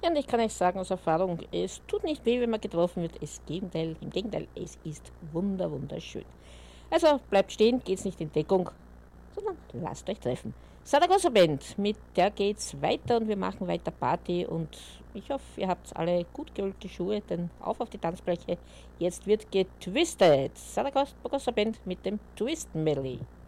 Ja, und ich kann euch sagen aus Erfahrung, es tut nicht weh, wenn man getroffen wird. Im Gegenteil, es ist wunderschön. Also bleibt stehen, geht's nicht in Deckung, sondern lasst euch treffen. Saragossa Band, mit der geht's weiter und wir machen weiter Party und ich hoffe, ihr habt alle gut geölte Schuhe, denn auf die Tanzfläche. Jetzt wird getwistet. Saragossa Band mit dem Twist Medley.